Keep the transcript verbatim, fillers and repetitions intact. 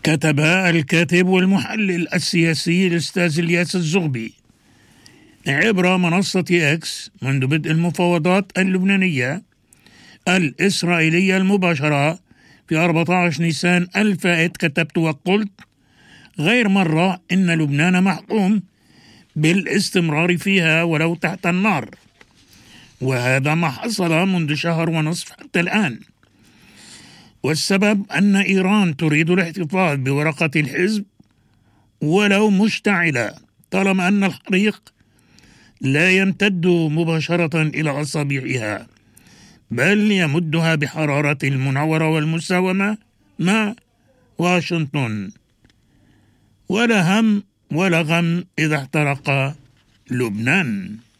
كتب الكاتب والمحلل السياسي الأستاذ الياس الزغبي عبر منصة إكس منذ بدء المفاوضات اللبنانية الإسرائيلية المباشرة في أربعة عشر نيسان الفائت، كتبت وقلت: غير مرة إن لبنان محكوم بالاستمرار فيها ولو تحت النار، وهذا ما حصل منذ شهر ونصف حتى الآن. والسبب أن إيران تريد الاحتفاظ بورقة الحزب ولو مشتعلة، طالما أن الحريق لا يمتد مباشرة إلى أصابعها، بل يمدها بحرارة المناورة والمساومة مع واشنطن. ولا هم ولا غم إذا احترق لبنان.